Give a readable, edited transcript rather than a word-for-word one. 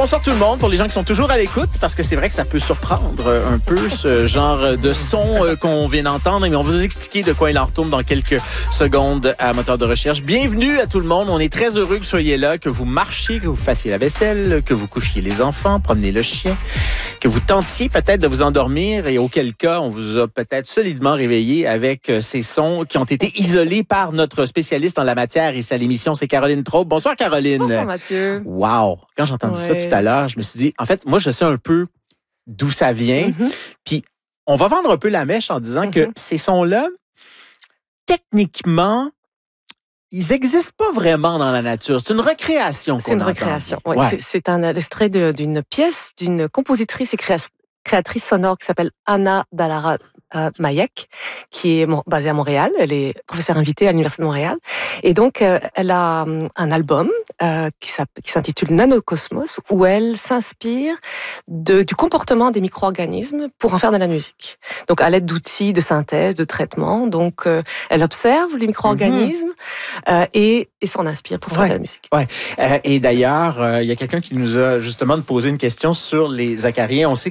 Bonsoir tout le monde, pour les gens qui sont toujours à l'écoute, parce que c'est vrai que ça peut surprendre un peu ce genre de son qu'on vient d'entendre, mais on va vous expliquer de quoi il en retourne dans quelques secondes à Moteur de recherche. Bienvenue à tout le monde, on est très heureux que vous soyez là, que vous marchiez, que vous fassiez la vaisselle, que vous couchiez les enfants, promenez le chien, que vous tentiez peut-être de vous endormir et auquel cas on vous a peut-être solidement réveillé avec ces sons qui ont été isolés par notre spécialiste en la matière ici à l'émission, c'est Caroline Traub. Bonsoir Caroline. Bonsoir Mathieu. Wow! Quand j'ai entendu ça tout à l'heure, je me suis dit, en fait, moi, je sais un peu d'où ça vient. Puis, on va vendre un peu la mèche en disant que ces sons-là, techniquement, ils n'existent pas vraiment dans la nature. C'est une recréation qu'on entend. C'est une recréation, oui. Ouais. C'est un extrait d'une pièce d'une compositrice et créatrice sonore qui s'appelle Anna Dallara Mayek, qui est basée à Montréal. Elle est professeure invitée à l'Université de Montréal. Et donc, elle a un album qui s'intitule Nanocosmos, où elle s'inspire du comportement des micro-organismes pour en faire de la musique. Donc, à l'aide d'outils de synthèse, de traitement. Donc, elle observe les micro-organismes et s'en inspire pour faire de la musique. Ouais. Et d'ailleurs, il y a quelqu'un qui nous a justement posé une question sur les acariens. On sait